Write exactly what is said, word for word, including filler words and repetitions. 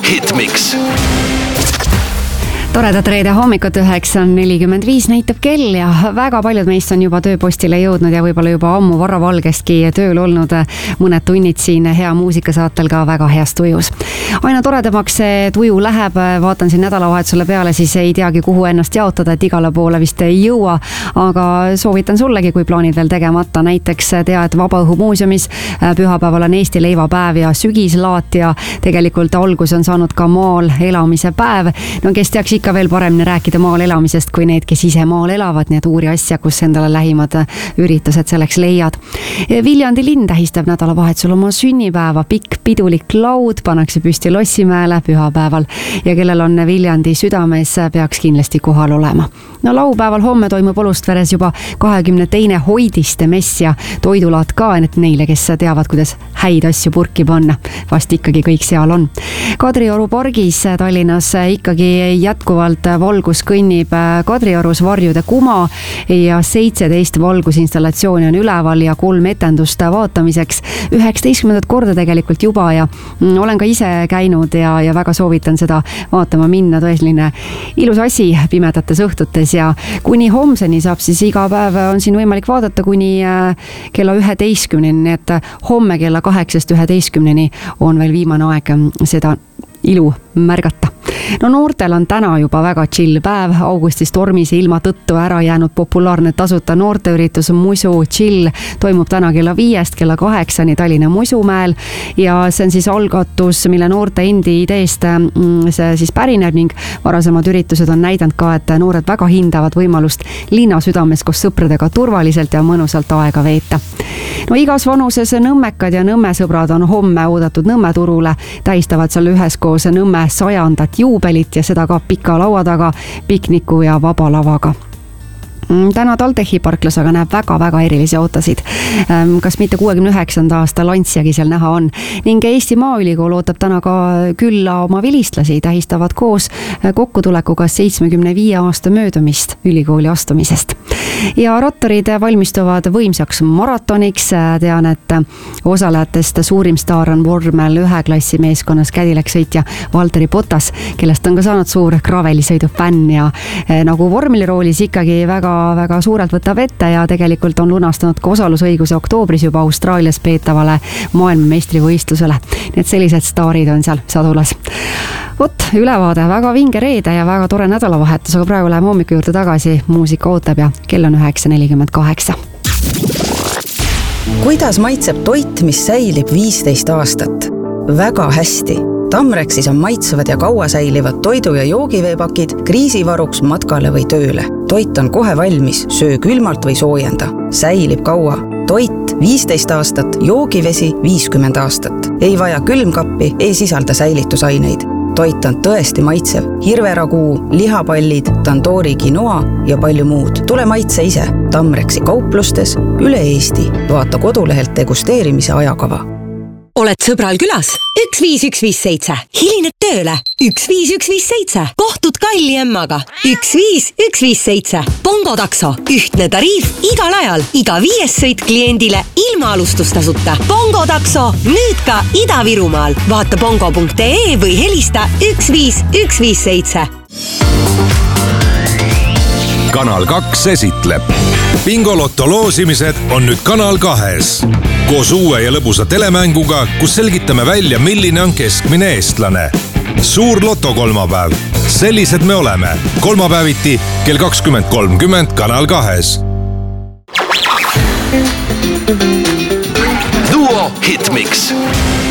Hitmix. Toredat reede hommikut, üheksa nelikümmend viis näitab kell ja väga paljud meist on juba tööpostile jõudnud ja võib-olla juba ammu varavalgestki tööl olnud mõned tunnid siin hea muusikasaatel ka väga heas tujus. Aina toredamaks see tuju läheb, vaatan siin nädalavahetusele peale, siis ei teagi kuhu ennast jaotada, et igale poole vist ei jõua, aga soovitan sullegi, kui plaanid veel tegemata. Näiteks tea, et Vabaõhumuuseumis pühapäeval on Eesti leivapäev ja sügislaat ja tegelikult algus on saanud ka maal elamise päev. No kes teaks ikka veel paremini rääkida maal elamisest kui need, kes ise maal elavad, nii et uuri asja, kus endale lähimad üritused selleks leiad. Viljandi linn tähistab nädalavahetusel oma sünnipäeva, pikk pidulik laud pannakse püsti Lossimäele pühapäeval ja kellel on Viljandi südames, peaks kindlasti kohal olema. No laupäeval homme toimub Olustveres juba kahekümne teine hoidiste mess ja toidulaat ka, et neile, kes teavad, kuidas häid asju purki panna. Vast ikkagi kõik seal on. Kadrioru pargis Tallinnas ikkagi jätkuvalt valgus kõnnib Kadriorus Varjude kuma ja seitseteist valgusinstallatsiooni on üleval ja kolm etendust vaatamiseks. üheksateistkümnendat korda tegelikult juba ja olen ka ise käinud ja, ja väga soovitan seda vaatama minna. Tõeline ilus asi pimedates õhtutes ja kuni homseni saab siis iga päev on siin võimalik vaadata kuni kella üheteistkümneni, nii et homme kella kaheksast üheteistkümneni on veel viimane aeg seda ilu märgata. No noortel on täna juba väga chill päev, augustis tormise ilma tõttu ära jäänud populaarne tasuta noorteüritus Musu Chill toimub täna kella viiest kella kaheksani Tallinna Musumäel ja see on siis algatus, mille noorte endi ideest see siis pärineb ning varasemad üritused on näidanud ka, et noored väga hindavad võimalust linna südames koos sõpradega turvaliselt ja mõnusalt aega veeta. No igas vanuses Nõmmekad ja Nõmme sõbrad on homme oodatud Nõmme turule, tähistavad seal üheskoos Nõmme sajandat juubelit ja seda ka pika laua taga, pikniku ja vaba lavaga. Täna TalTechi parklas aga näeb väga-väga erilisi autosid. Kas mitte kuuekümne üheksanda aasta Lanciagi seal näha on. Ning Eesti Maaülikool ootab täna ka külla oma vilistlasi, tähistavad koos kokkutulekuga seitsmekümne viie aasta möödumist ülikooli astumisest. Ja rattarid valmistuvad võimsaks maratoniks. Tean, et osalejatest suurim staar on vormel ühe klassi meeskonnas Cadillac sõitja Valtteri Bottas, kellest on ka saanud suur gravelisõidu fänn ja nagu vormeliroolis ikkagi väga väga suurelt võtab ette ja tegelikult on lunastanud ka osalusõiguse oktoobris juba Austraalias peetavale maailmameistrivõistlusele. Need sellised staarid on seal sadulas. Vot, ülevaade, väga vinge reede ja väga tore nädalavahetus, aga praegu läheme hommiku juurde tagasi, muusika ootab ja kell on üheksa nelikümmend kaheksa. Kuidas maitseb toit, mis säilib viisteist aastat? Väga hästi. Tamrexis on maitsevad ja kaua säilivad toidu- ja joogiveepakid kriisivaruks matkale või tööle. Toit on kohe valmis, söö külmalt või soojenda. Säilib kaua. Toit viisteist aastat, joogivesi viiskümmend aastat. Ei vaja külmkappi, ei sisalda säilitusaineid. Toit on tõesti maitsev. Hirveraguu, lihapallid, tandoori quinoa ja palju muud. Tule maitse ise. Tamrexi kauplustes üle Eesti. Vaata kodulehelt degusteerimise ajakava. Oled sõbral külas? üks viis üks viis seitse. Hilined tööle? üks viis üks viis seitse. Kohtud Kalli emmaga? üks viis üks viis seitse. Bongo takso. Ühtne tariif igal ajal. Iga viies sõit kliendile ilma alustustasuta. Bongo takso. Nüüd ka Ida-Virumaal. Vaata bongo punkt ee või helista üks viis üks viis seitse. Kanal kaks esitleb. Bingolotto loosimised on nüüd Kanal kahes. Koos uue ja lõbusa telemänguga, kus selgitame välja, milline on keskmine eestlane. Suur loto kolmapäev. Sellised me oleme. Kolmapäeviti kell kakskümmend kolmkümmend Kanal kahes. Duo Hitmix.